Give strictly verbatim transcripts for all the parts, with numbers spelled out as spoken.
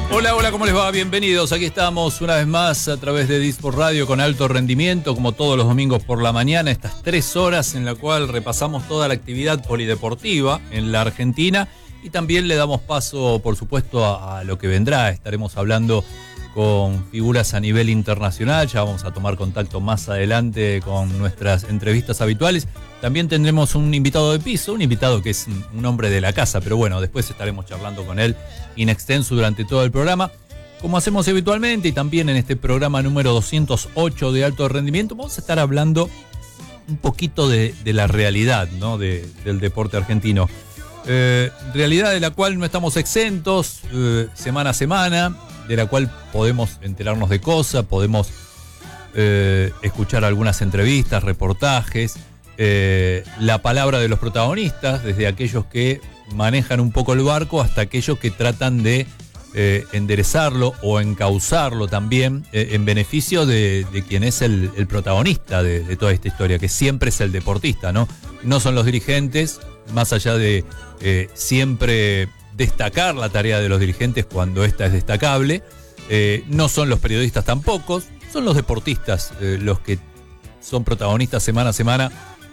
Hola, hola, ¿cómo les va? Bienvenidos. Aquí estamos una vez más a través de Disport Radio con alto rendimiento, como todos los domingos por la mañana, estas tres horas en la cual repasamos toda la actividad polideportiva en la Argentina y también le damos paso, por supuesto, a, a lo que vendrá. Estaremos hablando con figuras a nivel internacional, ya vamos a tomar contacto más adelante con nuestras entrevistas habituales. También tendremos un invitado de piso, un invitado que es un hombre de la casa, pero bueno, después estaremos charlando con él in extenso durante todo el programa, como hacemos habitualmente, y también en este programa número doscientos ocho de alto rendimiento vamos a estar hablando un poquito de, de la realidad, ¿no? de, del deporte argentino. Eh, realidad de la cual no estamos exentos eh, semana a semana, de la cual podemos enterarnos de cosas, podemos eh, escuchar algunas entrevistas, reportajes, eh, la palabra de los protagonistas, desde aquellos que manejan un poco el barco hasta aquellos que tratan de eh, enderezarlo o encauzarlo también eh, en beneficio de, de quien es el, el protagonista de, de toda esta historia, que siempre es el deportista, ¿no? No son los dirigentes, más allá de eh, siempre destacar la tarea de los dirigentes cuando esta es destacable, eh, no son los periodistas tampoco, son los deportistas eh, los que son protagonistas semana a semana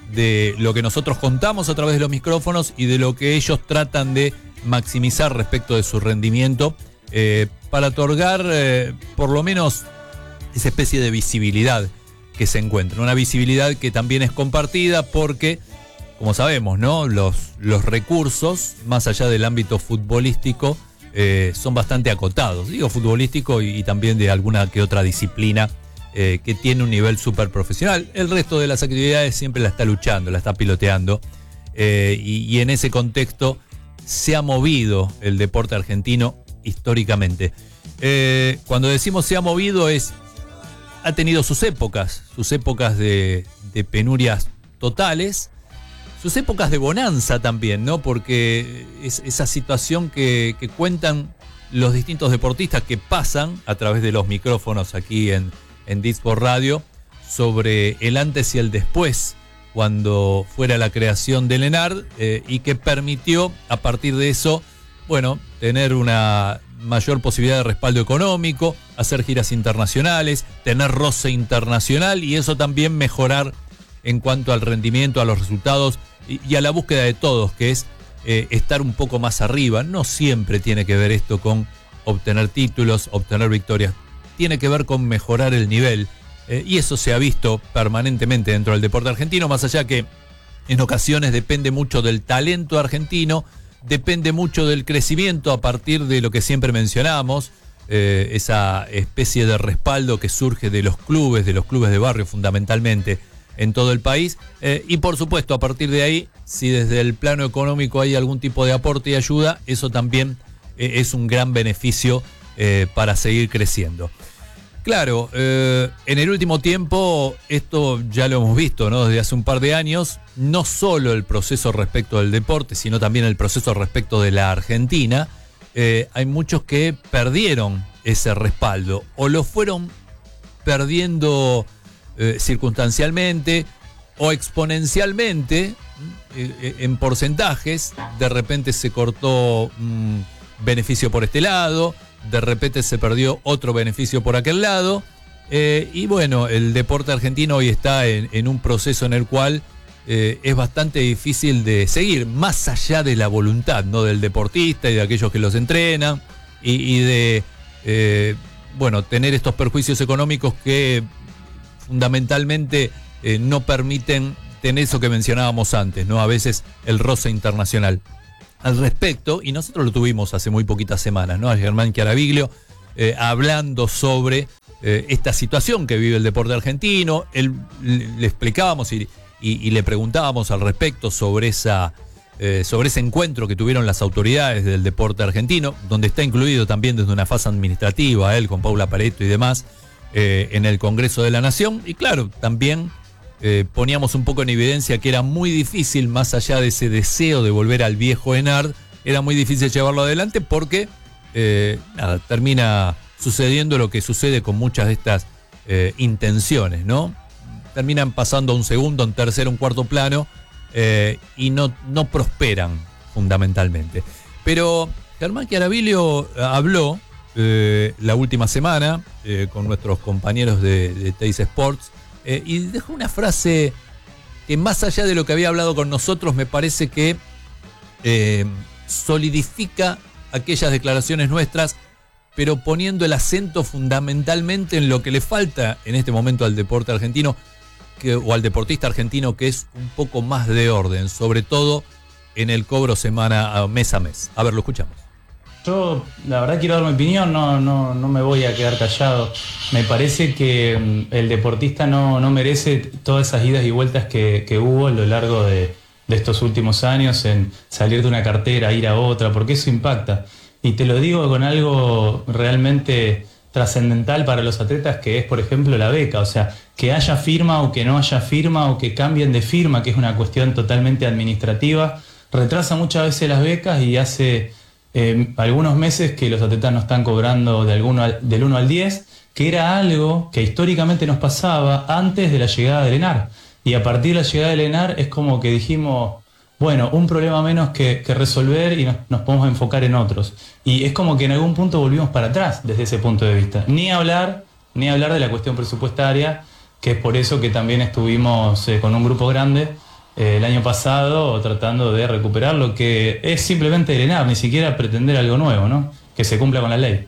de lo que nosotros contamos a través de los micrófonos y de lo que ellos tratan de maximizar respecto de su rendimiento eh, para otorgar eh, por lo menos esa especie de visibilidad que se encuentra, una visibilidad que también es compartida porque, como sabemos, ¿no? Los, los recursos, más allá del ámbito futbolístico, eh, son bastante acotados. Digo futbolístico y, y también de alguna que otra disciplina eh, que tiene un nivel súper profesional. El resto de las actividades siempre la está luchando, la está piloteando. Eh, y, y en ese contexto se ha movido el deporte argentino históricamente. Eh, cuando decimos se ha movido es, ha tenido sus épocas, sus épocas de, de penurias totales, sus épocas de bonanza también, ¿no? Porque es esa situación que, que cuentan los distintos deportistas que pasan a través de los micrófonos aquí en, en Disport Radio sobre el antes y el después, cuando fuera la creación del ENARD eh, y que permitió a partir de eso, bueno, tener una mayor posibilidad de respaldo económico, hacer giras internacionales, tener roce internacional y eso también mejorar en cuanto al rendimiento, a los resultados y a la búsqueda de todos, que es eh, estar un poco más arriba. No siempre tiene que ver esto con obtener títulos, obtener victorias. Tiene que ver con mejorar el nivel. Eh, y eso se ha visto permanentemente dentro del deporte argentino, más allá que en ocasiones depende mucho del talento argentino, depende mucho del crecimiento a partir de lo que siempre mencionamos, eh, esa especie de respaldo que surge de los clubes, de los clubes de barrio fundamentalmente, en todo el país, eh, y por supuesto a partir de ahí, si desde el plano económico hay algún tipo de aporte y ayuda, eso también eh, es un gran beneficio eh, para seguir creciendo. Claro, eh, en el último tiempo, esto ya lo hemos visto, ¿no? Desde hace un par de años, no solo el proceso respecto del deporte, sino también el proceso respecto de la Argentina, eh, hay muchos que perdieron ese respaldo o lo fueron perdiendo Eh, circunstancialmente o exponencialmente eh, en porcentajes. De repente se cortó un beneficio por este lado, de repente se perdió otro beneficio por aquel lado eh, y bueno, el deporte argentino hoy está en, en un proceso en el cual eh, es bastante difícil de seguir, más allá de la voluntad, ¿no? Del deportista y de aquellos que los entrenan y, y de eh, bueno, tener estos perjuicios económicos que fundamentalmente eh, no permiten tener eso que mencionábamos antes, ¿no? A veces el roce internacional. Al respecto, y nosotros lo tuvimos hace muy poquitas semanas, ¿no? A Germán Chiaraviglio eh, hablando sobre eh, esta situación que vive el deporte argentino. Él, le, le explicábamos y, y, y le preguntábamos al respecto sobre esa eh, sobre ese encuentro que tuvieron las autoridades del deporte argentino, donde está incluido también desde una fase administrativa él con Paula Pareto y demás. Eh, en el Congreso de la Nación, y claro, también eh, poníamos un poco en evidencia que era muy difícil, más allá de ese deseo de volver al viejo ENARD, era muy difícil llevarlo adelante porque eh, nada, termina sucediendo lo que sucede con muchas de estas eh, intenciones, ¿no? Terminan pasando a un segundo, un tercero, un cuarto plano eh, y no, no prosperan fundamentalmente. Pero Germán Chiaraviglio habló eh, la última semana eh, con nuestros compañeros de, de Teis Sports eh, y dejó una frase que, más allá de lo que había hablado con nosotros, me parece que eh, solidifica aquellas declaraciones nuestras, pero poniendo el acento fundamentalmente en lo que le falta en este momento al deporte argentino, que, o al deportista argentino, que es un poco más de orden, sobre todo en el cobro semana, mes a mes. A ver, lo escuchamos. Yo, la verdad, quiero dar mi opinión, no, no, no me voy a quedar callado. Me parece que el deportista no, no merece todas esas idas y vueltas que, que hubo a lo largo de, de estos últimos años en salir de una cartera, ir a otra, porque eso impacta. Y te lo digo con algo realmente trascendental para los atletas, que es, por ejemplo, la beca. O sea, que haya firma o que no haya firma o que cambien de firma, que es una cuestión totalmente administrativa, retrasa muchas veces las becas y hace eh, algunos meses que los atletas no están cobrando del uno al diez, que era algo que históricamente nos pasaba antes de la llegada del ENAR. Y a partir de la llegada del ENAR es como que dijimos, bueno, un problema menos que, que resolver y nos, nos podemos enfocar en otros. Y es como que en algún punto volvimos para atrás desde ese punto de vista. Ni hablar, ni hablar de la cuestión presupuestaria, que es por eso que también estuvimos eh, con un grupo grande eh, el año pasado tratando de recuperar lo que es simplemente el ENAR, ni siquiera pretender algo nuevo, ¿no? Que se cumpla con la ley.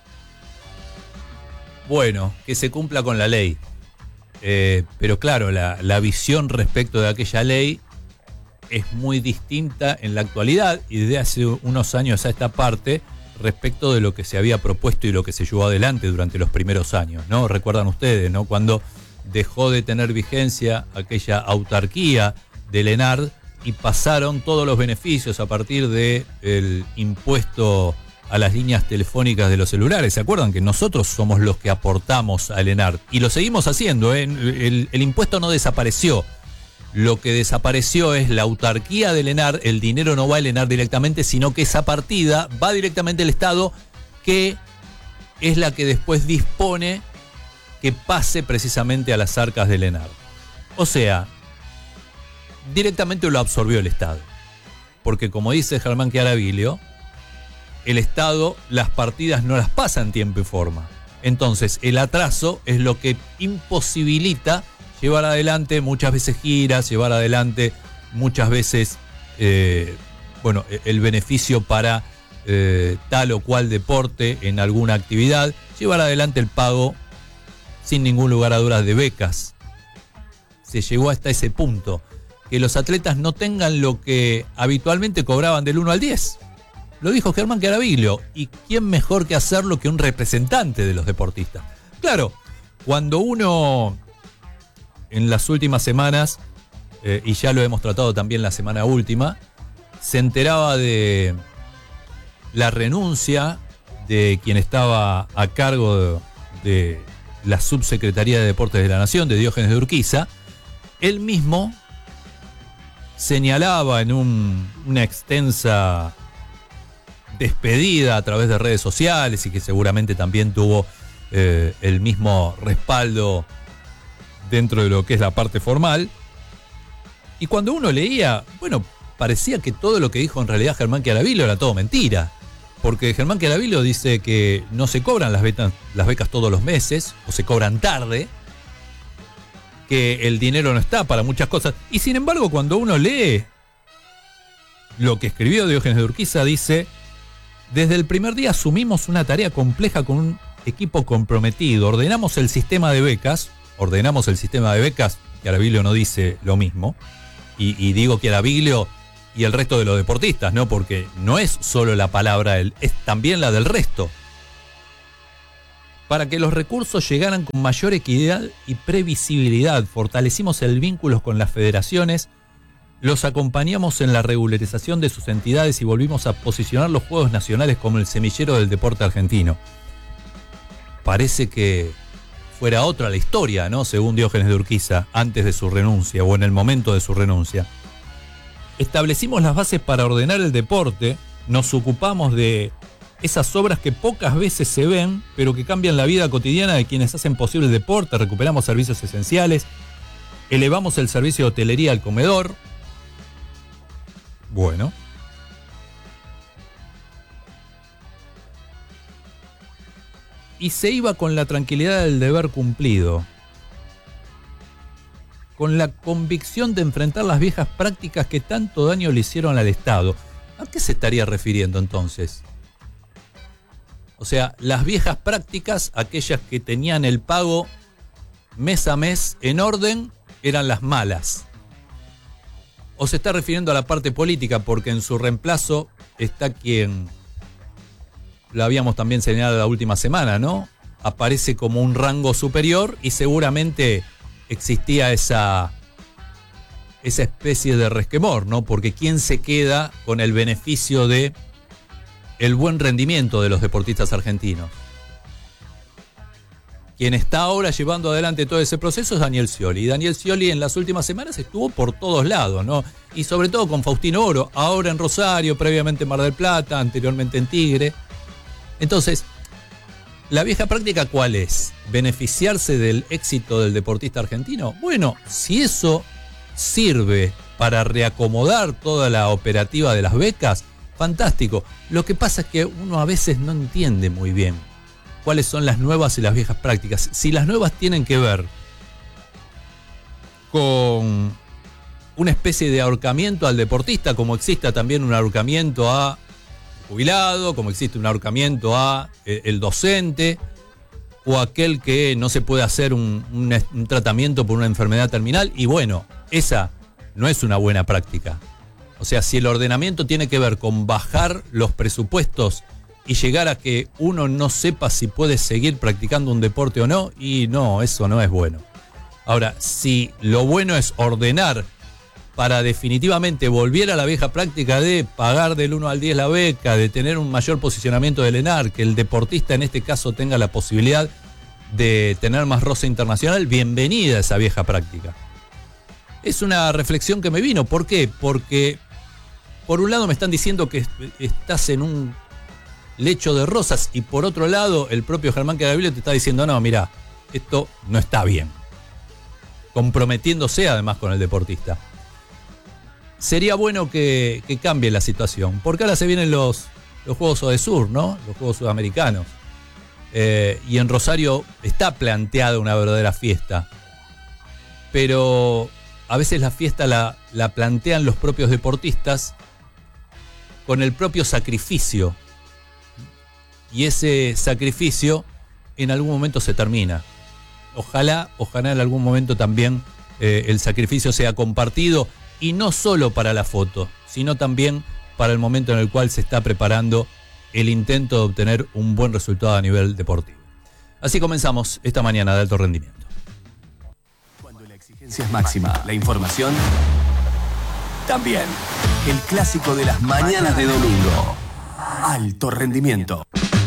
Bueno, que se cumpla con la ley. Eh, pero claro, la, la visión respecto de aquella ley es muy distinta en la actualidad y desde hace unos años a esta parte respecto de lo que se había propuesto y lo que se llevó adelante durante los primeros años, ¿no? Recuerdan ustedes, ¿no? Cuando dejó de tener vigencia aquella autarquía del ENAR y pasaron todos los beneficios a partir del impuesto a las líneas telefónicas de los celulares. ¿Se acuerdan que nosotros somos los que aportamos al ENAR? Y lo seguimos haciendo, ¿eh? El, el impuesto no desapareció. Lo que desapareció es la autarquía del ENAR. El dinero no va al ENAR directamente, sino que esa partida va directamente al Estado, que es la que después dispone que pase precisamente a las arcas del ENAR. O sea, directamente lo absorbió el Estado. Porque, como dice Germán Chiaraviglio, el Estado las partidas no las pasa en tiempo y forma. Entonces, el atraso es lo que imposibilita llevar adelante muchas veces giras, llevar adelante muchas veces eh, bueno, el beneficio para eh, tal o cual deporte en alguna actividad, llevar adelante el pago sin ningún lugar a dudas de becas. Se llegó hasta ese punto, que los atletas no tengan lo que habitualmente cobraban del uno al diez. Lo dijo Germán Chiaraviglio, y quién mejor que hacerlo que un representante de los deportistas. Claro, cuando uno en las últimas semanas, eh, y ya lo hemos tratado también la semana última, se enteraba de la renuncia de quien estaba a cargo de, de la Subsecretaría de Deportes de la Nación, de Diógenes de Urquiza. Él mismo señalaba en un, una extensa despedida a través de redes sociales, y que seguramente también tuvo eh, el mismo respaldo dentro de lo que es la parte formal. Y cuando uno leía, bueno, parecía que todo lo que dijo en realidad Germán Chiaraviglio era todo mentira. Porque Germán Chiaraviglio dice que no se cobran las becas, las becas todos los meses, o se cobran tarde, que el dinero no está para muchas cosas. Y sin embargo, cuando uno lee lo que escribió Diógenes de Urquiza, dice: desde el primer día asumimos una tarea compleja con un equipo comprometido, ordenamos el sistema de becas, ordenamos el sistema de becas, Chiaraviglio no dice lo mismo, y, y digo Chiaraviglio y el resto de los deportistas, ¿no? Porque no es solo la palabra él, es también la del resto. Para que los recursos llegaran con mayor equidad y previsibilidad, fortalecimos el vínculo con las federaciones, los acompañamos en la regularización de sus entidades y volvimos a posicionar los Juegos Nacionales como el semillero del deporte argentino. Parece que fuera otra la historia, ¿no? Según Diógenes de Urquiza, antes de su renuncia o en el momento de su renuncia. Establecimos las bases para ordenar el deporte, nos ocupamos de esas obras que pocas veces se ven, pero que cambian la vida cotidiana de quienes hacen posible el deporte, recuperamos servicios esenciales, elevamos el servicio de hotelería al comedor. Bueno. y se iba con la tranquilidad del deber cumplido, con la convicción de enfrentar las viejas prácticas que tanto daño le hicieron al Estado. ¿A qué se estaría refiriendo entonces? O sea, las viejas prácticas, aquellas que tenían el pago mes a mes en orden, eran las malas. ¿O se está refiriendo a la parte política? Porque en su reemplazo está quien, lo habíamos también señalado la última semana, ¿no? Aparece como un rango superior y seguramente existía esa, esa especie de resquemor, ¿no? Porque ¿quién se queda con el beneficio de el buen rendimiento de los deportistas argentinos? Quien está ahora llevando adelante todo ese proceso es Daniel Scioli. Y Daniel Scioli en las últimas semanas estuvo por todos lados, ¿no? Y sobre todo con Faustino Oro, ahora en Rosario, previamente en Mar del Plata, anteriormente en Tigre. Entonces, ¿la vieja práctica cuál es? ¿Beneficiarse del éxito del deportista argentino? Bueno, si eso sirve para reacomodar toda la operativa de las becas, fantástico. Lo que pasa es que uno a veces no entiende muy bien cuáles son las nuevas y las viejas prácticas. Si las nuevas tienen que ver con una especie de ahorcamiento al deportista, como exista también un ahorcamiento a jubilado, como existe un ahorcamiento a eh, el docente, o aquel que no se puede hacer un, un, un tratamiento por una enfermedad terminal, y bueno, esa no es una buena práctica. O sea, si el ordenamiento tiene que ver con bajar los presupuestos y llegar a que uno no sepa si puede seguir practicando un deporte o no, y no, eso no es bueno. Ahora, si lo bueno es ordenar para definitivamente volver a la vieja práctica de pagar del uno al diez la beca, de tener un mayor posicionamiento del ENAR, que el deportista en este caso tenga la posibilidad de tener más roce internacional, bienvenida a esa vieja práctica. Es una reflexión que me vino. ¿Por qué? Porque por un lado me están diciendo que estás en un lecho de rosas y por otro lado el propio Germán Caravillo te está diciendo no, mirá, esto no está bien, comprometiéndose además con el deportista. Sería bueno que, que cambie la situación, porque ahora se vienen los, los Juegos Odesur, ¿no? Los Juegos Sudamericanos, eh, y en Rosario está planteada una verdadera fiesta, pero a veces la fiesta la, la plantean los propios deportistas con el propio sacrificio. Y ese sacrificio en algún momento se termina. Ojalá, ojalá en algún momento también eh, el sacrificio sea compartido, y no solo para la foto, sino también para el momento en el cual se está preparando el intento de obtener un buen resultado a nivel deportivo. Así comenzamos esta mañana de alto rendimiento. Cuando la exigencia es máxima, la información también. El clásico de las mañanas de domingo. Alto rendimiento.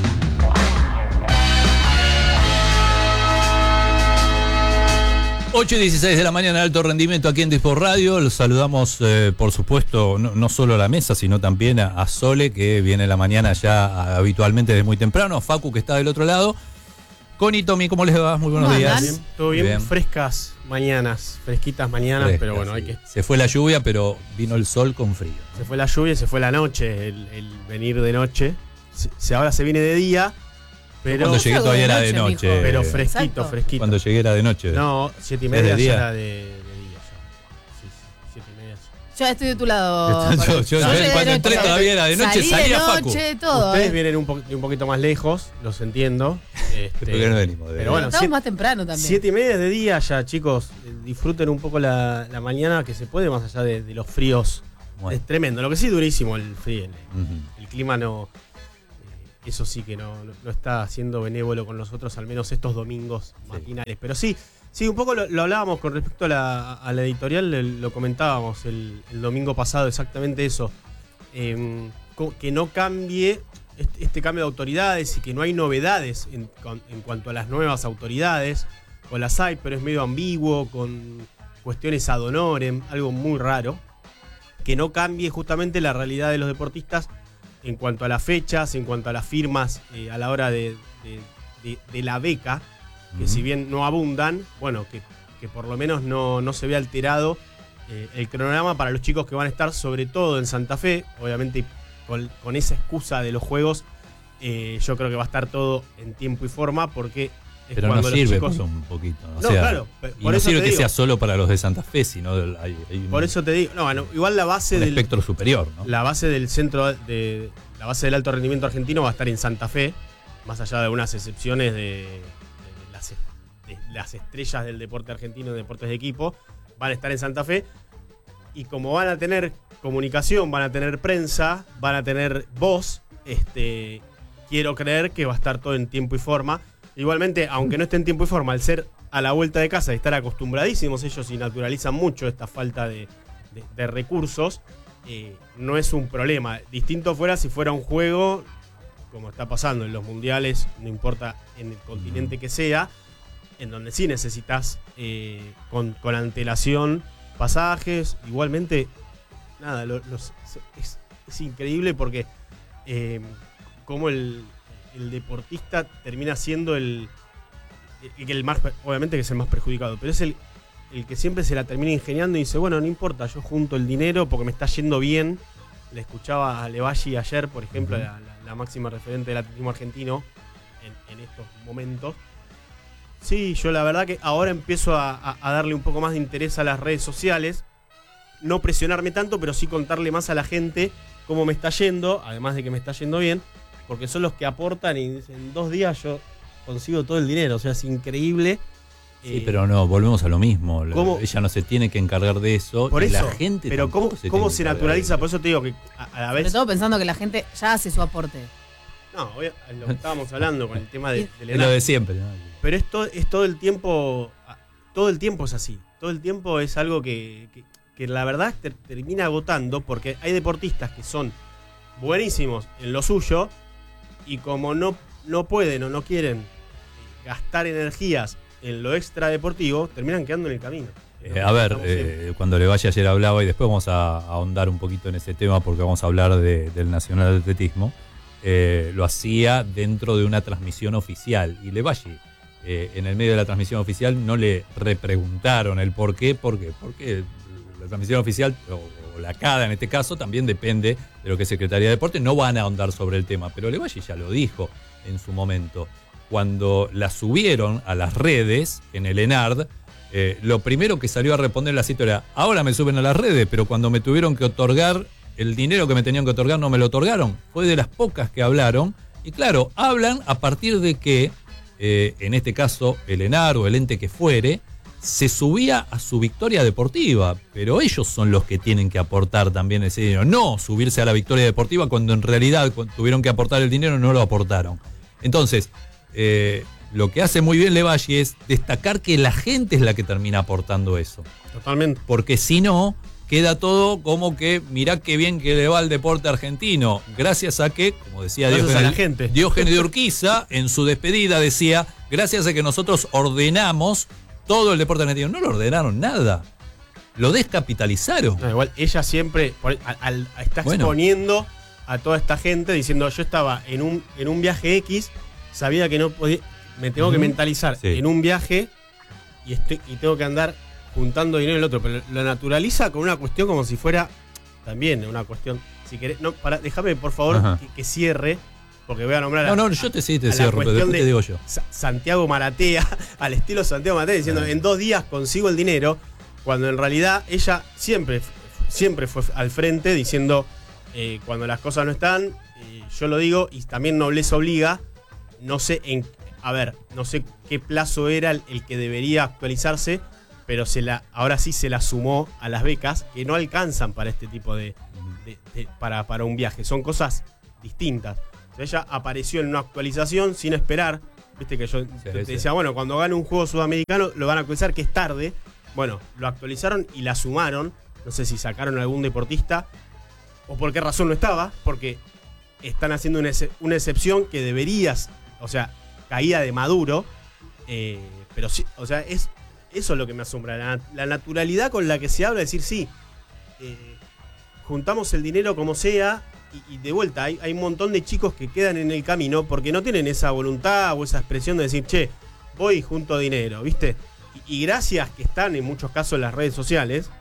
ocho y dieciséis de la mañana, alto rendimiento aquí en Disport Radio. Los saludamos, eh, por supuesto, no, no solo a la mesa, sino también a, a Sole, que viene la mañana ya a, habitualmente desde muy temprano, a Facu, que está del otro lado. Connie, Tommy, ¿cómo les va? Muy buenos días. Bien, todo bien? bien, frescas mañanas, fresquitas mañanas, Frescas, pero bueno, hay que... Se fue la lluvia, pero vino el sol con frío, ¿no? Se fue la lluvia y se fue la noche, el, el venir de noche. Se, se, ahora se viene de día. Pero cuando llegué todavía era de noche. Mijo. Pero fresquito, Exacto. fresquito. Cuando llegué era de noche. No, siete y media ya era de, de día ya. Sí, sí, siete y media. Yo estoy de tu lado. yo, yo, yo, yo cuando entré todavía era de noche, salí salía de noche, Facu. Todo, Ustedes eh. vienen un, po un poquito más lejos, los entiendo. Este, pero no venimos de pero bueno, estamos siete, más temprano también. Siete y media de día ya, chicos. Disfruten un poco la, la mañana que se puede, más allá de, de los fríos. Bueno. Es tremendo. Lo que sí, durísimo el frío. El, uh-huh. el clima no... Eso sí que no, no está siendo benévolo con nosotros, al menos estos domingos matinales. Sí. Pero sí, sí, un poco lo, lo hablábamos con respecto a la, a la editorial, lo comentábamos el, el domingo pasado, exactamente eso. Eh, que no cambie este, este cambio de autoridades y que no hay novedades en, con, en cuanto a las nuevas autoridades. O las hay, pero es medio ambiguo, con cuestiones ad honorem, algo muy raro. Que no cambie justamente la realidad de los deportistas en cuanto a las fechas, en cuanto a las firmas, eh, a la hora de, de, de, de la beca, que uh-huh. si bien no abundan, bueno, que, que por lo menos no, no se ve alterado eh, el cronograma para los chicos que van a estar sobre todo en Santa Fe, obviamente con, con esa excusa de los juegos, Eh, yo creo que va a estar todo en tiempo y forma porque es pero no cuando los sirve chicos... eso un poquito. O No, sea, claro, pe- y por no eso sirve te que digo. sea solo para los de Santa Fe, sino hay, hay un, Por eso te digo, no, bueno, igual la base un del espectro superior, ¿no? la base del centro de la base del alto rendimiento argentino va a estar en Santa Fe, más allá de algunas excepciones de, de las, de las estrellas del deporte argentino, de deportes de equipo, van a estar en Santa Fe y como van a tener comunicación, van a tener prensa, van a tener voz, este, quiero creer que va a estar todo en tiempo y forma. Igualmente, aunque no esté en tiempo y forma, al ser a la vuelta de casa y estar acostumbradísimos ellos y naturalizan mucho esta falta de, de, de recursos, eh, no es un problema. Distinto fuera si fuera un juego, como está pasando en los mundiales, no importa en el continente que sea, en donde sí necesitas eh, con, con antelación pasajes. Igualmente, nada, lo, los, es, es increíble porque eh, como el... el deportista termina siendo el, el, el más, obviamente que es el más perjudicado, pero es el, el que siempre se la termina ingeniando y dice, bueno, no importa, yo junto el dinero porque me está yendo bien. Le escuchaba a Levalli ayer, por ejemplo, uh-huh. la, la, la máxima referente del atletismo argentino en, en estos momentos. Sí, yo la verdad que ahora empiezo a, a, a darle un poco más de interés a las redes sociales, no presionarme tanto, pero sí contarle más a la gente cómo me está yendo, además de que me está yendo bien, porque son los que aportan y en dos días yo consigo todo el dinero. O sea, es increíble. Sí, eh, pero no, volvemos a lo mismo. ¿cómo? Ella no se tiene que encargar de eso. Por y eso, la gente pero ¿cómo se, cómo se naturaliza? Por eso te digo que a, a la vez... Sobre todo pensando que la gente ya hace su aporte. No, hoy, lo que estábamos hablando con el tema de, de lo de siempre, ¿no? Pero esto es todo el tiempo... Todo el tiempo es así. Todo el tiempo es algo que, que, que la verdad te, termina agotando, porque hay deportistas que son buenísimos en lo suyo, y como no, no pueden o no quieren gastar energías en lo extra deportivo, terminan quedando en el camino. Eh, a ver, eh, cuando Levalli ayer hablaba, y después vamos a, a ahondar un poquito en ese tema porque vamos a hablar de, del Nacional de Atletismo, eh, lo hacía dentro de una transmisión oficial. Y Levalli, eh, en el medio de la transmisión oficial, no le repreguntaron el por qué, por qué, porque la transmisión oficial, o, o la C A D A en este caso, también depende de lo que es Secretaría de Deporte, no van a ahondar sobre el tema, pero Levalli ya lo dijo en su momento. Cuando la subieron a las redes en el ENARD, eh, lo primero que salió a responder la cita era, ahora me suben a las redes, pero cuando me tuvieron que otorgar el dinero que me tenían que otorgar no me lo otorgaron. Fue de las pocas que hablaron. Y claro, hablan a partir de que, eh, en este caso, el ENARD o el ente que fuere, se subía a su victoria deportiva, pero ellos son los que tienen que aportar también ese dinero, no subirse a la victoria deportiva cuando en realidad cuando tuvieron que aportar el dinero no lo aportaron. Entonces, eh, lo que hace muy bien Levalli es destacar que la gente es la que termina aportando eso. Totalmente. Porque si no, queda todo como que mirá qué bien que le va al deporte argentino, gracias a que, como decía gracias Diógenes, a la gente. Diógenes de Urquiza, en su despedida decía, gracias a que nosotros ordenamos todo el deporte argentino. No lo ordenaron nada, lo descapitalizaron. No, igual ella siempre por, al, al, está bueno. exponiendo a toda esta gente diciendo, yo estaba en un, en un viaje X, sabía que no podía, me tengo uh-huh. que mentalizar sí. en un viaje y, estoy, y tengo que andar juntando dinero en el otro, pero lo naturaliza con una cuestión como si fuera también una cuestión, si querés, no, para, déjame por favor que, que cierre, porque voy a nombrar no, a, no, yo te sí te a cierro, pero después de te digo yo. Santiago Maratea, al estilo Santiago Maratea, diciendo, ah. en dos días consigo el dinero, cuando en realidad ella siempre, siempre fue al frente diciendo, eh, cuando las cosas no están, eh, yo lo digo, y también Nobleza Obliga, no sé en, a ver, no sé qué plazo era el, el que debería actualizarse, pero se la, ahora sí se la sumó a las becas, que no alcanzan para este tipo de, de, de para, para un viaje, son cosas distintas. O sea, ella apareció en una actualización sin esperar, viste que yo sí, te sí. decía, bueno, cuando gane un juego sudamericano lo van a actualizar, que es tarde. Bueno, lo actualizaron y la sumaron, no sé si sacaron a algún deportista, o por qué razón no estaba, porque están haciendo una, ex, una excepción que deberías, o sea, caída de Maduro, eh, pero sí, o sea, es eso es lo que me asombra, la, la naturalidad con la que se habla, decir, sí, eh, juntamos el dinero como sea, y, y de vuelta, hay, hay un montón de chicos que quedan en el camino porque no tienen esa voluntad o esa expresión de decir, che, voy y junto dinero, ¿viste? Y, y gracias que están en muchos casos en las redes sociales,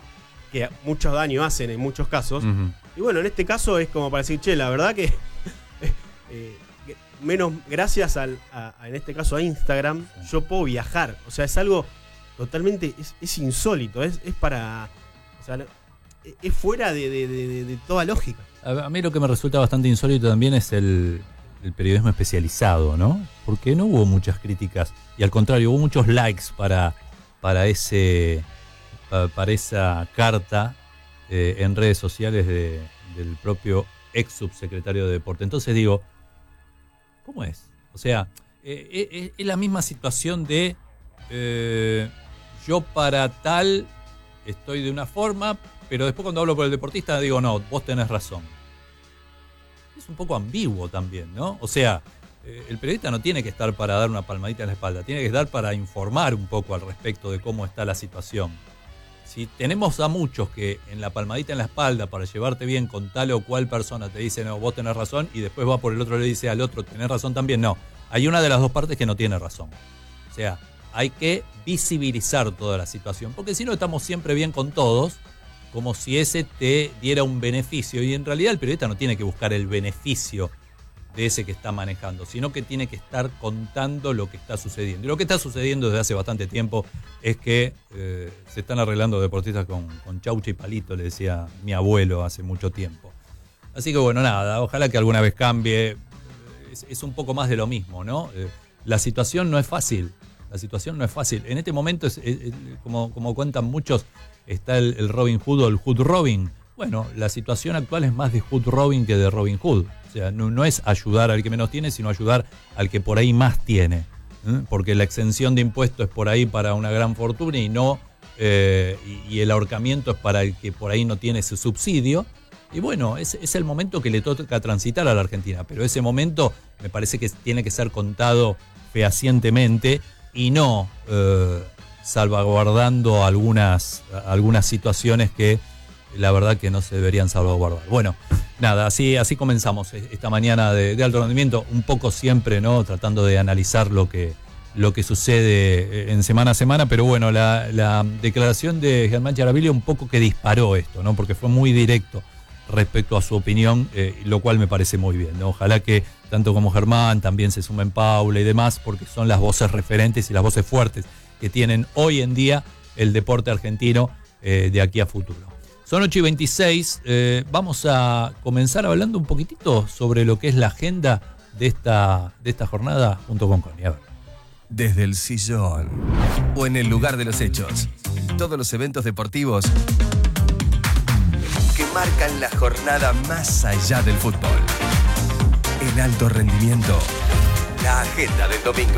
que mucho daño hacen en muchos casos, uh-huh. y bueno, en este caso es como para decir, che, la verdad que eh, menos, gracias al, a, a, en este caso a Instagram, yo puedo viajar. O sea, es algo totalmente, es, es insólito, es, es para, o sea, es fuera de, de, de, de toda lógica. A mí lo que me resulta bastante insólito también es el, el periodismo especializado, ¿no? Porque no hubo muchas críticas y al contrario, hubo muchos likes para, para, ese, para esa carta eh, en redes sociales de, del propio ex subsecretario de Deporte. Entonces digo, ¿cómo es? O sea, eh, eh, es la misma situación de eh, yo para tal estoy de una forma, pero después cuando hablo por el deportista digo, no, vos tenés razón. Es un poco ambiguo también, ¿no? O sea, eh, el periodista no tiene que estar para dar una palmadita en la espalda, tiene que estar para informar un poco al respecto de cómo está la situación. Si tenemos a muchos que en la palmadita en la espalda para llevarte bien con tal o cual persona te dice, no, vos tenés razón, y después va por el otro y le dice al otro, tenés razón también, no. Hay una de las dos partes que no tiene razón. O sea, hay que visibilizar toda la situación, porque si no estamos siempre bien con todos, como si ese te diera un beneficio, y en realidad el periodista no tiene que buscar el beneficio de ese que está manejando, sino que tiene que estar contando lo que está sucediendo. Y lo que está sucediendo desde hace bastante tiempo es que eh, se están arreglando deportistas con, con chaucha y palito, le decía mi abuelo hace mucho tiempo. Así que bueno, nada, ojalá que alguna vez cambie. Es, es un poco más de lo mismo, ¿no? Eh, la situación no es fácil, la situación no es fácil. En este momento, es, es, es, como, como cuentan muchos, está el, el Robin Hood o el Hood Robin. Bueno, la situación actual es más de Hood Robin que de Robin Hood. O sea, no, no es ayudar al que menos tiene, sino ayudar al que por ahí más tiene. ¿eh? Porque la exención de impuestos es por ahí para una gran fortuna y no eh, y, y el ahorcamiento es para el que por ahí no tiene ese subsidio. Y bueno, es, es el momento que le toca transitar a la Argentina. Pero ese momento me parece que tiene que ser contado fehacientemente y no eh, salvaguardando algunas, algunas situaciones que la verdad que no se deberían salvaguardar. Bueno, nada, así, así comenzamos esta mañana de, de alto rendimiento, un poco siempre, ¿no? Tratando de analizar lo que, lo que sucede en semana a semana, pero bueno, la, la declaración de Germán Charaviglio un poco que disparó esto, ¿no? Porque fue muy directo respecto a su opinión, eh, lo cual me parece muy bien, ¿no? Ojalá que tanto como Germán también se sumen Paula y demás, porque son las voces referentes y las voces fuertes que tienen hoy en día el deporte argentino eh, de aquí a futuro. Son ocho y veintiséis, eh, vamos a comenzar hablando un poquitito sobre lo que es la agenda de esta, de esta jornada junto con Connie. A ver. Desde el sillón o en el lugar de los hechos, todos los eventos deportivos que marcan la jornada más allá del fútbol. En alto rendimiento, la agenda del domingo.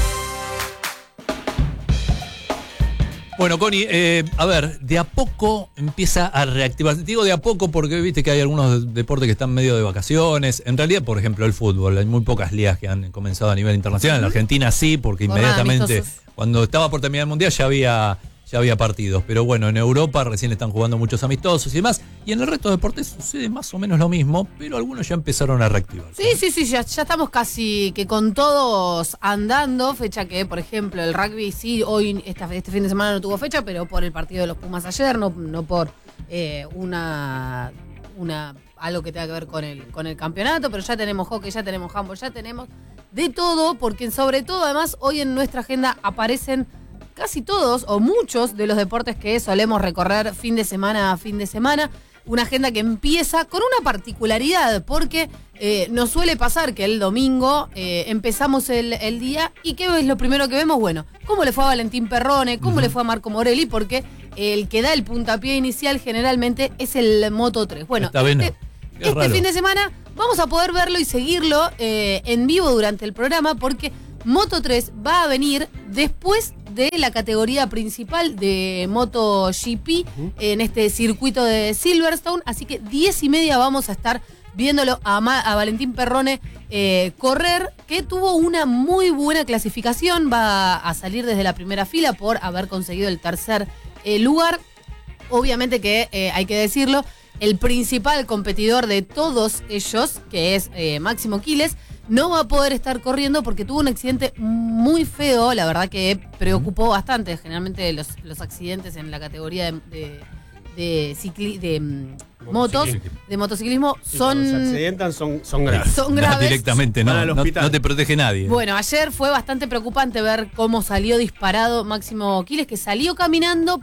Bueno, Connie, eh, a ver, de a poco empieza a reactivarse. Te digo de a poco porque viste que hay algunos deportes que están medio de vacaciones. En realidad, por ejemplo, el fútbol. Hay muy pocas ligas que han comenzado a nivel internacional. En la Argentina sí, porque inmediatamente, cuando estaba por terminar el Mundial, ya había, ya había partidos. Pero bueno, en Europa recién están jugando muchos amistosos y demás. Y en el resto de deportes sucede más o menos lo mismo, pero algunos ya empezaron a reactivarse. Sí, sí, sí, ya, ya estamos casi que con todos andando. Fecha que, por ejemplo, el rugby sí, hoy, esta, este fin de semana no tuvo fecha, pero por el partido de los Pumas ayer, no, no por eh, una, una algo que tenga que ver con el, con el campeonato, pero ya tenemos hockey, ya tenemos handball, ya tenemos de todo, porque sobre todo, además, hoy en nuestra agenda aparecen casi todos o muchos de los deportes que solemos recorrer fin de semana a fin de semana. Una agenda que empieza con una particularidad, porque eh, nos suele pasar que el domingo eh, empezamos el, el día y ¿qué es lo primero que vemos? Bueno, ¿cómo le fue a Valentín Perrone? ¿Cómo uh-huh. le fue a Marco Morelli? Porque el que da el puntapié inicial generalmente es el Moto tres. Bueno, Está bien, este, este fin de semana vamos a poder verlo y seguirlo eh, en vivo durante el programa, porque Moto tres va a venir después de la categoría principal de MotoGP uh-huh. en este circuito de Silverstone, así que diez y media vamos a estar viéndolo a, Ma- a Valentín Perrone eh, correr, que tuvo una muy buena clasificación, va a salir desde la primera fila por haber conseguido el tercer eh, lugar. Obviamente que eh, hay que decirlo, el principal competidor de todos ellos, que es eh, Máximo Quiles, no va a poder estar corriendo porque tuvo un accidente muy feo, la verdad que preocupó bastante. Generalmente los, los accidentes en la categoría de, de, de, cicli, de mm, motos, de motociclismo, Sí, son... cuando se accidentan son, son graves. Son No, graves. directamente, Van no, al no, hospital. no te protege nadie. Bueno, ayer fue bastante preocupante ver cómo salió disparado Máximo Quiles, que salió caminando,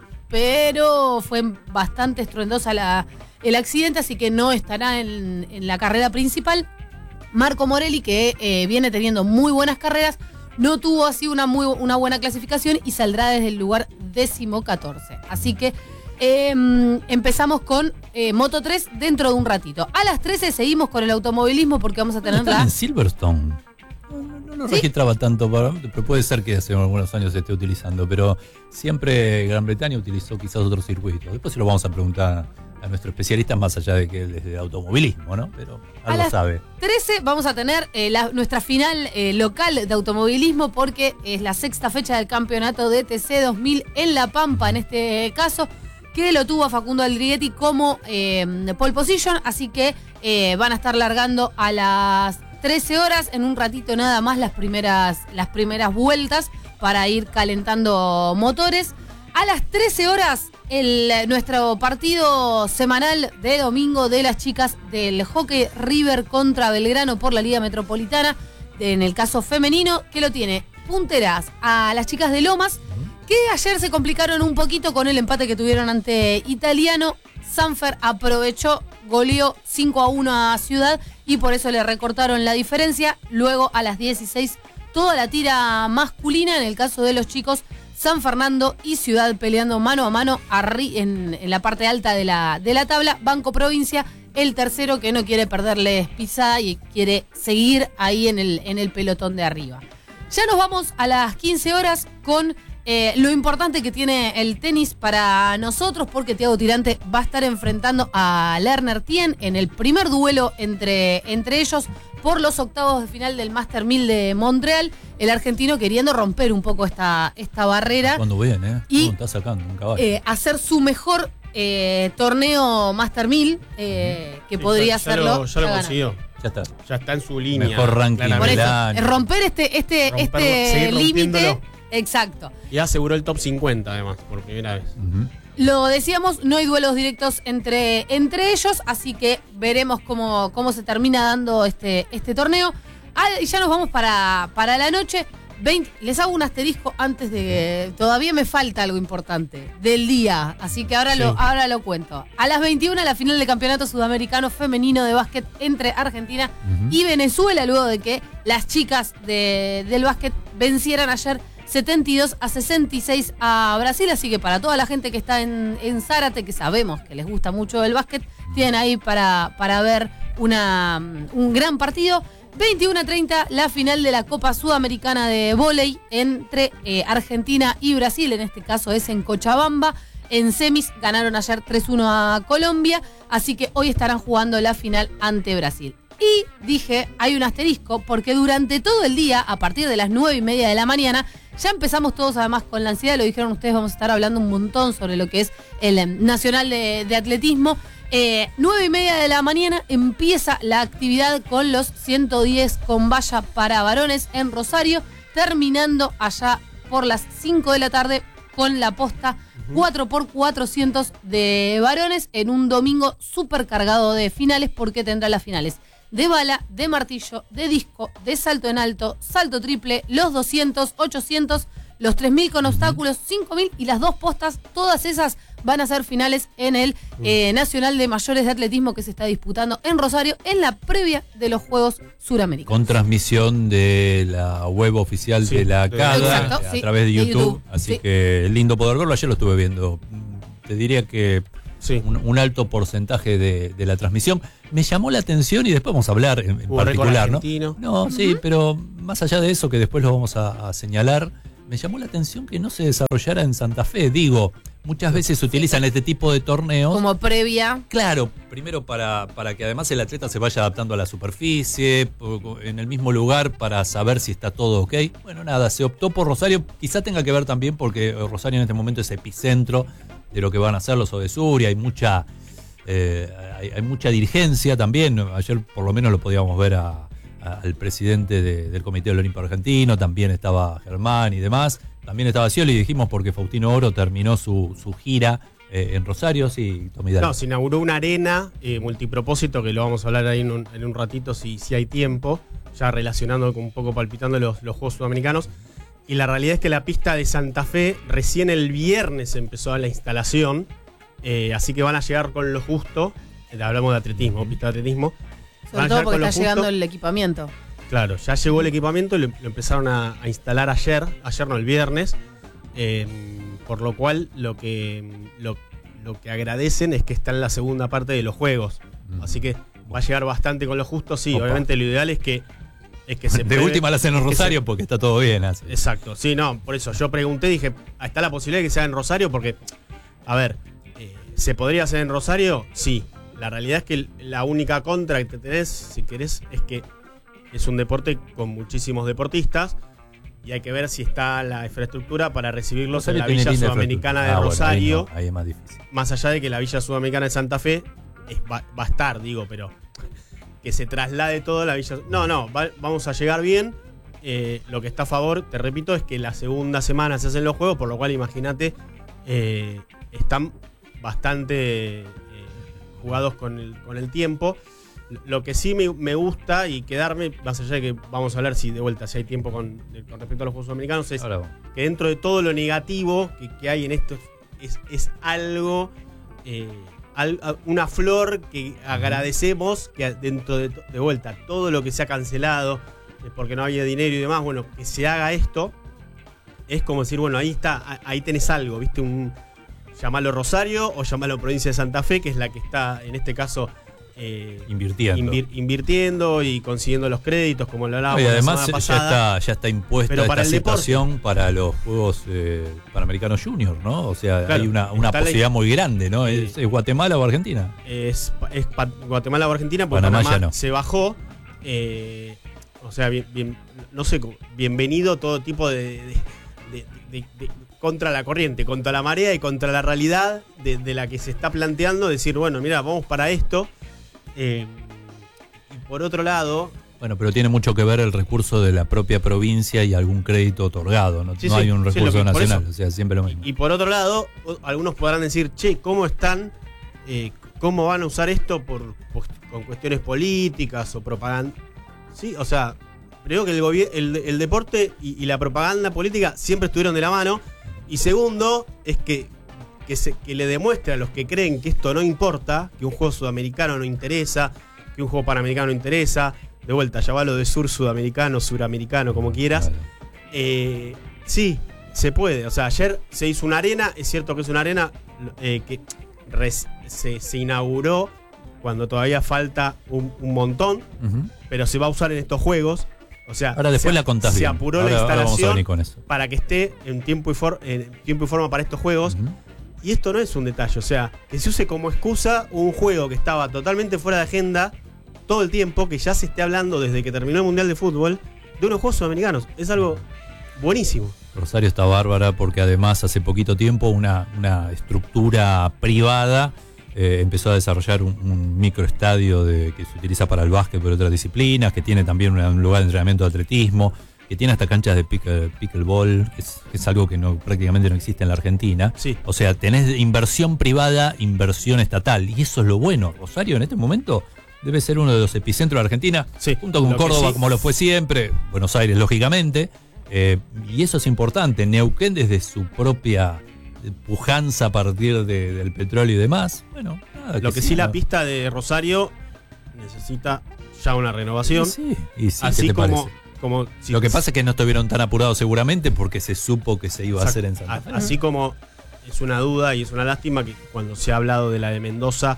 pero fue bastante estruendosa la, el accidente, así que no estará en, en la carrera principal. Marco Morelli, que eh, viene teniendo muy buenas carreras, no tuvo así una, muy, una buena clasificación y saldrá desde el lugar décimo catorce. Así que eh, empezamos con eh, Moto tres dentro de un ratito. A las trece seguimos con el automovilismo porque vamos a tener Están la... en Silverstone. No, no, no lo ¿Sí? registraba tanto, para, pero puede ser que hace algunos años se esté utilizando, pero siempre Gran Bretaña utilizó quizás otros circuitos. Después se lo vamos a preguntar a nuestro especialista, más allá de que él es de automovilismo, ¿no? Pero A algo las sabe. trece vamos a tener eh, la- nuestra final eh, local de automovilismo porque es la sexta fecha del campeonato de T C dos mil en La Pampa, en este caso, que lo tuvo a Facundo Aldriguetti como eh, pole position, así que eh, van a estar largando a las trece horas, en un ratito nada más las primeras, las primeras vueltas para ir calentando motores. A las trece horas, el, nuestro partido semanal de domingo de las chicas del hockey River contra Belgrano por la Liga Metropolitana, en el caso femenino, que lo tiene punteras a las chicas de Lomas, que ayer se complicaron un poquito con el empate que tuvieron ante Italiano. Sanfer aprovechó, goleó cinco a uno a Ciudad y por eso le recortaron la diferencia. Luego a las dieciséis, toda la tira masculina, en el caso de los chicos, San Fernando y Ciudad peleando mano a mano arri- en, en la parte alta de la, de la tabla. Banco Provincia, el tercero, que no quiere perderle pisada y quiere seguir ahí en el, en el pelotón de arriba. Ya nos vamos a las quince horas con eh, lo importante que tiene el tenis para nosotros, porque Thiago Tirante va a estar enfrentando a Lerner Tien en el primer duelo entre, entre ellos por los octavos de final del Master mil de Montreal. El argentino queriendo romper un poco esta, esta barrera. Cuando bien, ¿eh? Y- ¿Cómo está sacando un caballo? Eh, hacer su mejor eh, torneo Master mil, eh, que Sí, podría ya, ya hacerlo. lo, ya lo ganar. consiguió. Ya está. Ya está en su línea. Mejor ranking Por claramente. eso, Milán. eh, romper este, este, Romperlo, este seguir límite. rompiéndolo. Exacto. Y aseguró el top cincuenta, además, por primera vez. Ujú. Lo decíamos, no hay duelos directos entre, entre ellos, así que veremos cómo, cómo se termina dando este, este torneo. Ah, y ya nos vamos para, para la noche. veinte, les hago un asterisco antes de que todavía me falta algo importante del día, así que ahora, Sí. lo, ahora lo cuento. A las veintiuna, la final del Campeonato Sudamericano Femenino de Básquet entre Argentina y Venezuela, luego de que las chicas de- del básquet vencieran ayer setenta y dos a sesenta y seis a Brasil, así que para toda la gente que está en, en Zárate, que sabemos que les gusta mucho el básquet, tienen ahí para, para ver una, un gran partido. veintiuno a treinta, la final de la Copa Sudamericana de Vóley entre eh, Argentina y Brasil, en este caso es en Cochabamba. En semis ganaron ayer tres uno a Colombia, así que hoy estarán jugando la final ante Brasil. Y dije, hay un asterisco, porque durante todo el día, a partir de las nueve y media de la mañana, ya empezamos todos además con la ansiedad, lo dijeron ustedes, vamos a estar hablando un montón sobre lo que es el eh, Nacional de, de Atletismo. Eh, nueve y media de la mañana empieza la actividad con los ciento diez con valla para varones en Rosario, terminando allá por las cinco de la tarde con la posta cuatro por cuatrocientos de varones en un domingo súper cargado de finales, porque tendrá las finales de bala, de martillo, de disco, de salto en alto, salto triple, los doscientos, ochocientos, los tres mil con obstáculos, cinco mil y las dos postas. Todas esas van a ser finales en el eh, Nacional de Mayores de Atletismo que se está disputando en Rosario en la previa de los Juegos Suramericanos. Con transmisión de la web oficial Sí, de la de- CADA, Exacto, a sí, través de de YouTube. YouTube, Así sí. que lindo poder verlo. Ayer lo estuve viendo. Te diría que Sí. un, un alto porcentaje de, de la transmisión. Me llamó la atención y después vamos a hablar en, en Hubo récord particular, ¿no? argentino. No, sí, pero más allá de eso, que después lo vamos a, a señalar, me llamó la atención que no se desarrollara en Santa Fe. Digo, muchas veces se utilizan este tipo de torneos. Como previa. Claro, primero para, para que además el atleta se vaya adaptando a la superficie, po- en el mismo lugar para saber si está todo ok. Bueno, nada, se optó por Rosario. Quizá tenga que ver también porque Rosario en este momento es epicentro de lo que van a hacer los Odesur y hay mucha, eh, hay, hay mucha dirigencia también. Ayer por lo menos lo podíamos ver a- a- al presidente de- del Comité del Olimpo Argentino, también estaba Germán y demás. También estaba Scioli, dijimos porque Faustino Oro terminó su, su gira Eh, en Rosario, sí, Tommy, dale. No, se inauguró una arena eh, multipropósito, que lo vamos a hablar ahí en un, en un ratito si, si hay tiempo, ya relacionando con un poco palpitando los, los Juegos Sudamericanos. Y la realidad es que la pista de Santa Fe recién el viernes empezó la instalación, eh, así que van a llegar con lo justo. Eh, hablamos de atletismo, pista de atletismo. Sobre todo porque está llegando el equipamiento. Claro, ya llegó el equipamiento y lo, lo empezaron a, a instalar ayer, ayer no, el viernes. Eh, por lo cual lo que, lo, lo que agradecen es que está en la segunda parte de los juegos. Mm. Así que va a llegar bastante con lo justo. Sí, Opa. Obviamente lo ideal es que, es que se De puede, última la hacen en Rosario se, porque está todo bien. Así. Exacto, sí, no, por eso yo pregunté, dije, ¿está la posibilidad de que sea en Rosario? Porque, a ver, eh, ¿se podría hacer en Rosario? Sí. La realidad es que la única contra que te tenés, si querés, es que es un deporte con muchísimos deportistas. Y hay que ver si está la infraestructura para recibirlos Rosario en la Villa Sudamericana de ah, Rosario. Bueno, ahí, no, ahí es más difícil. Más allá de que la Villa Sudamericana de Santa Fe es, va, va a estar, digo, pero que se traslade todo a la Villa. No, no, va, vamos a llegar bien. Eh, lo que está a favor, te repito, es que la segunda semana se hacen los juegos, por lo cual imagínate, eh, están bastante eh, jugados con el, con el tiempo. Lo que sí me, me gusta y quedarme, más allá de que vamos a hablar si de vuelta, si hay tiempo con, con respecto a los Juegos Sudamericanos, es que dentro de todo lo negativo que, que hay en esto es, es algo, eh, al, una flor que agradecemos, que dentro de, de vuelta, todo lo que se ha cancelado, eh, porque no había dinero y demás, bueno, que se haga esto, es como decir, bueno, ahí está, ahí tenés algo, ¿viste? Un, llamalo Rosario o llamalo Provincia de Santa Fe, que es la que está, en este caso, Eh, invirtiendo. Invir, invirtiendo y consiguiendo los créditos, como lo hablábamos. No, y además la semana ya pasada. está, ya está impuesta Pero para esta el situación deporte, para los Juegos eh, Panamericanos Junior, ¿no? O sea, claro, hay una, una posibilidad la, muy grande, ¿no? Sí. ¿Es, ¿Es Guatemala o Argentina? Es, es Guatemala o Argentina, porque Panamá, Panamá no. se bajó. Eh, o sea, bien, bien, no sé, bienvenido todo tipo de, de, de, de, de contra la corriente, contra la marea y contra la realidad de, de la que se está planteando. Decir, bueno, mira, vamos para esto. Eh, y por otro lado... Bueno, pero tiene mucho que ver el recurso de la propia provincia y algún crédito otorgado, no, sí, no sí, hay un sí, recurso que, nacional, o sea, siempre lo mismo. Y, y por otro lado, algunos podrán decir, che, ¿cómo están, eh, cómo van a usar esto por, por con cuestiones políticas o propaganda? Sí, o sea, creo que el, el, el deporte y, y la propaganda política siempre estuvieron de la mano. Y segundo, es que Que, se, que le demuestre a los que creen que esto no importa, que un juego sudamericano no interesa, que un juego panamericano no interesa, de vuelta, ya va lo de sur sudamericano, suramericano, como quieras. Vale. Eh, sí, se puede. O sea, ayer se hizo una arena, es cierto que es una arena eh, que res, se, se inauguró cuando todavía falta un, un montón, uh-huh. pero se va a usar en estos juegos. O sea, ahora después se, la contás se bien. apuró ahora, la instalación con eso. para que esté en tiempo y, for, en tiempo y forma para estos juegos. Uh-huh. Y esto no es un detalle, o sea, que se use como excusa un juego que estaba totalmente fuera de agenda todo el tiempo, que ya se esté hablando desde que terminó el Mundial de Fútbol, de unos Juegos Sudamericanos. Es algo buenísimo. Rosario está bárbara porque además hace poquito tiempo una, una estructura privada eh, empezó a desarrollar un, un microestadio de, que se utiliza para el básquet por otras disciplinas, que tiene también un lugar de entrenamiento de atletismo, que tiene hasta canchas de pickle, pickleball, que es, que es algo que no, prácticamente no existe en la Argentina. Sí. O sea, tenés inversión privada, inversión estatal, y eso es lo bueno. Rosario en este momento debe ser uno de los epicentros de Argentina, sí, junto con Córdoba, sí, como lo fue siempre, Buenos Aires, lógicamente, eh, y eso es importante. Neuquén, desde su propia pujanza a partir de, del petróleo y demás, bueno, nada, lo que, que sí, sí la ¿no? pista de Rosario necesita ya una renovación. Y sí, y sí, así ¿qué te como... parece? Como si lo que pasa es que no estuvieron tan apurados seguramente porque se supo que se iba Exacto. a hacer en Santa Fe. Así como es una duda y es una lástima que cuando se ha hablado de la de Mendoza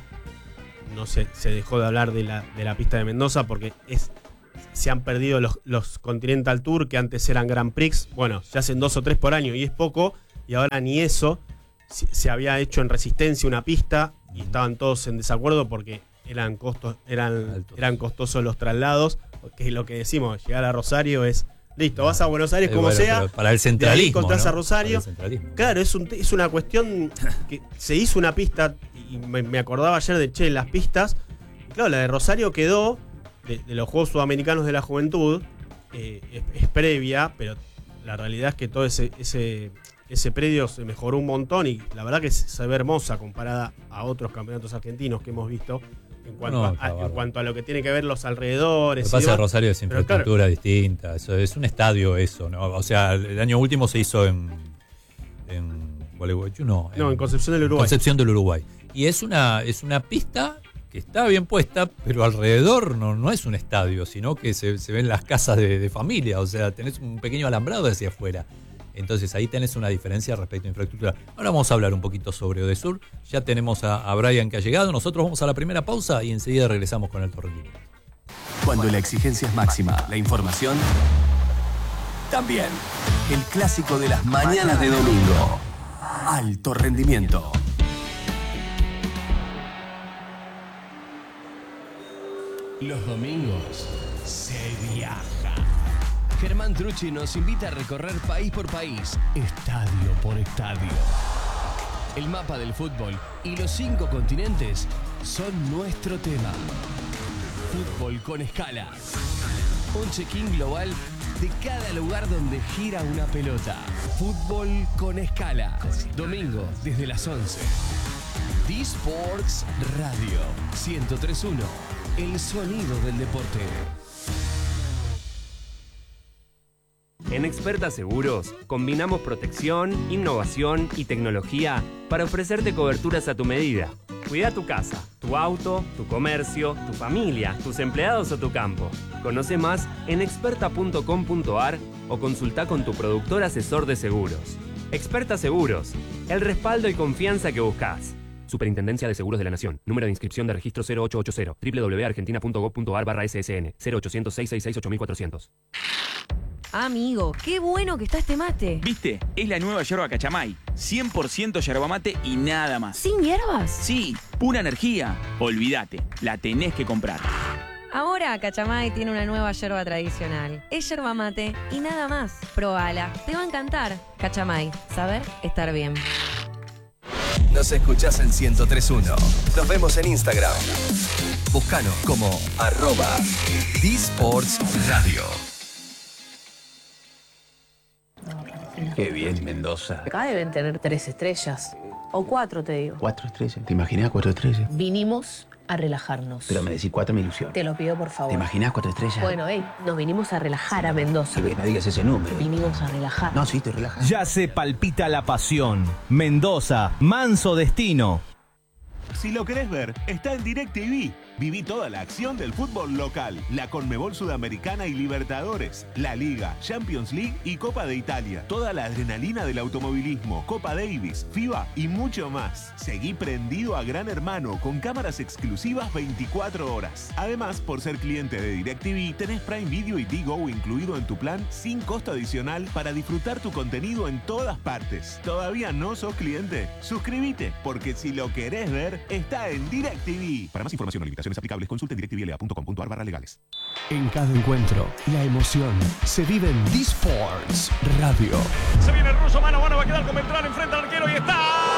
no se, se dejó de hablar de la, de la pista de Mendoza porque es se han perdido los, los Continental Tour que antes eran Grand Prix. Bueno, se hacen dos o tres por año y es poco y ahora ni eso. Se, se había hecho en Resistencia una pista y estaban todos en desacuerdo porque eran, costos, eran, eran costosos los traslados. Que lo que decimos, llegar a Rosario es listo, vas a Buenos Aires eh, como bueno, sea, para el centralismo, encontrás ¿no? a Rosario. Claro, es, un, es una cuestión que se hizo una pista y me, me acordaba ayer de che, las pistas. Y claro, la de Rosario quedó de, de los Juegos Sudamericanos de la Juventud, eh, es, es previa, pero la realidad es que todo ese, ese ese predio se mejoró un montón y la verdad que se ve hermosa comparada a otros campeonatos argentinos que hemos visto en cuanto, No, a, en cuanto a lo que tiene que ver los alrededores. Lo que pasa en demás. Rosario es Pero infraestructura claro, distinta, eso es un estadio eso, ¿no? O sea, el año último se hizo en, en Gualeguaychú, no, no, en Concepción del Uruguay. Concepción del Uruguay. Y es una, es una pista que está bien puesta, pero alrededor no, no es un estadio, sino que se, se ven las casas de, de familia, o sea, tenés un pequeño alambrado hacia afuera. Entonces ahí tenés una diferencia respecto a infraestructura. Ahora vamos a hablar un poquito sobre Odesur. Ya tenemos a, a Brian que ha llegado. Nosotros vamos a la primera pausa y enseguida regresamos con Alto Rendimiento. Cuando la exigencia es máxima, la información también. El clásico de las mañanas de domingo. Alto Rendimiento. Los domingos se viaja. Germán Trucci nos invita a recorrer país por país, estadio por estadio. El mapa del fútbol y los cinco continentes son nuestro tema. Fútbol con escala. Un check-in global de cada lugar donde gira una pelota. Fútbol con escala. Domingo desde las once. D-Sports Radio ciento tres punto uno. El sonido del deporte. En Experta Seguros, combinamos protección, innovación y tecnología para ofrecerte coberturas a tu medida. Cuida tu casa, tu auto, tu comercio, tu familia, tus empleados o tu campo. Conoce más en experta punto com punto a r o consulta con tu productor asesor de seguros. Experta Seguros, el respaldo y confianza que buscas. Superintendencia de Seguros de la Nación. Número de inscripción de registro cero ocho ocho cero. doble u doble u doble u punto argentina punto gov punto a r barra S S N. cero ochocientos, seiscientos sesenta y seis, ocho mil cuatrocientos. Amigo, qué bueno que está este mate. ¿Viste? Es la nueva yerba Cachamay. cien por ciento yerba mate y nada más. ¿Sin hierbas? Sí, pura energía. Olvídate, la tenés que comprar. Ahora Cachamay tiene una nueva yerba tradicional. Es yerba mate y nada más. Probala, te va a encantar. Cachamay, saber estar bien. Nos escuchás en ciento tres punto uno. Nos vemos en Instagram. Búscanos como arroba D-Sports Radio. Qué bien, Mendoza. Acá deben tener tres estrellas. O cuatro, te digo. Cuatro estrellas. ¿Te imaginas cuatro estrellas? Vinimos a relajarnos. Pero me decís cuatro, me ilusión. Te lo pido, por favor. ¿Te imaginas cuatro estrellas? Bueno, hey, nos vinimos a relajar a Mendoza. Sí, no digas ese número. Vinimos a relajar. No, sí, te relajas. Ya se palpita la pasión. Mendoza, manso destino. Si lo querés ver, está en DirecTV. Viví toda la acción del fútbol local, la Conmebol Sudamericana y Libertadores, la Liga, Champions League y Copa de Italia. Toda la adrenalina del automovilismo, Copa Davis, FIBA y mucho más. Seguí prendido a Gran Hermano con cámaras exclusivas veinticuatro horas. Además, por ser cliente de DirecTV, tenés Prime Video y Digo incluido en tu plan sin costo adicional para disfrutar tu contenido en todas partes. ¿Todavía no sos cliente? Suscríbete, porque si lo querés ver, está en DirecTV. Para más información o limitaciones aplicables, consulte direct t v l a punto com punto a r barra legales. En cada encuentro, la emoción se vive en D-Sports Radio. Se viene el ruso, mano a mano, va a quedar con Beltrán enfrente al arquero y está.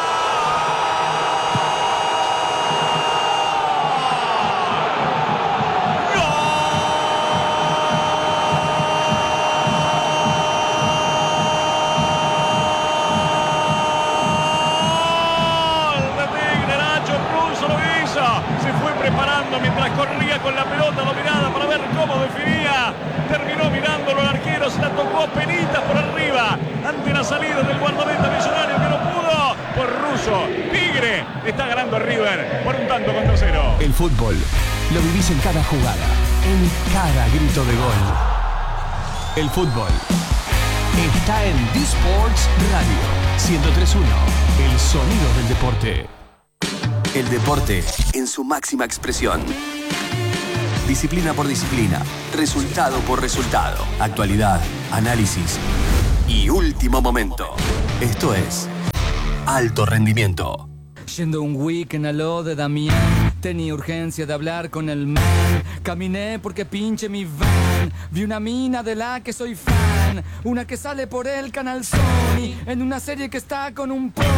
Preparando mientras corría con la pelota dominada para ver cómo definía. Terminó mirándolo al arquero, se la tocó penitas por arriba ante la salida del guardameta Millonario que no pudo. Por Russo, Tigre está ganando a River por un tanto contra cero. El fútbol lo vivís en cada jugada, en cada grito de gol. El fútbol está en D-Sports Radio ciento tres punto uno, el sonido del deporte. El deporte en su máxima expresión. Disciplina por disciplina, resultado por resultado, actualidad, análisis y último momento. Esto es Alto Rendimiento. Yendo un weekend a lo de Damián, tenía urgencia de hablar con el man. Caminé porque pinche mi van. Vi una mina de la que soy fan, una que sale por el canal Sony, en una serie que está con un pro.